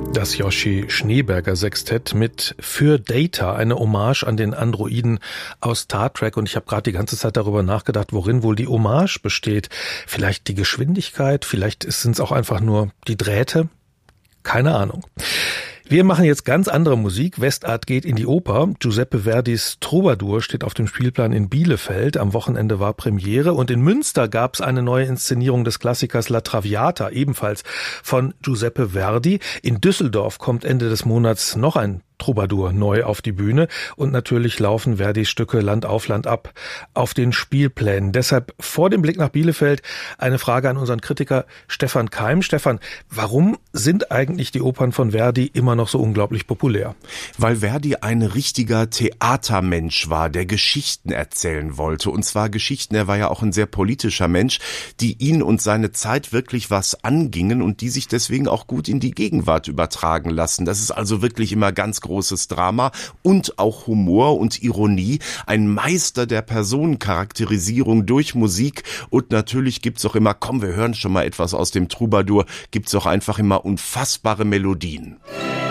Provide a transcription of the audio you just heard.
Das Yoshi Schneeberger Sextett mit Für Data, eine Hommage an den Androiden aus Star Trek. Und ich habe gerade die ganze Zeit darüber nachgedacht, worin wohl die Hommage besteht. Vielleicht die Geschwindigkeit, vielleicht sind es auch einfach nur die Drähte. Keine Ahnung. Wir machen jetzt ganz andere Musik. Westart geht in die Oper. Giuseppe Verdis Troubadour steht auf dem Spielplan in Bielefeld. Am Wochenende war Premiere. Und in Münster gab es eine neue Inszenierung des Klassikers La Traviata, ebenfalls von Giuseppe Verdi. In Düsseldorf kommt Ende des Monats noch ein Troubadour neu auf die Bühne und natürlich laufen Verdis Stücke Land auf Land ab auf den Spielplänen. Deshalb vor dem Blick nach Bielefeld eine Frage an unseren Kritiker Stefan Keim. Stefan, warum sind eigentlich die Opern von Verdi immer noch so unglaublich populär? Weil Verdi ein richtiger Theatermensch war, der Geschichten erzählen wollte. Und zwar Geschichten, er war ja auch ein sehr politischer Mensch, die ihn und seine Zeit wirklich was angingen und die sich deswegen auch gut in die Gegenwart übertragen lassen. Das ist also wirklich immer ganz großes Drama und auch Humor und Ironie, ein Meister der Personencharakterisierung durch Musik und natürlich gibt's auch immer, komm, wir hören schon mal etwas aus dem Troubadour, gibt's auch einfach immer unfassbare Melodien.